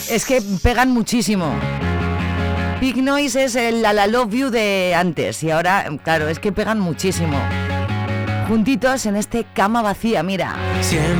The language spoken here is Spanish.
Es que pegan muchísimo. Big Noise es el La La Love You de antes y ahora, claro, es que pegan muchísimo. Juntitos en este Cama Vacía, mira.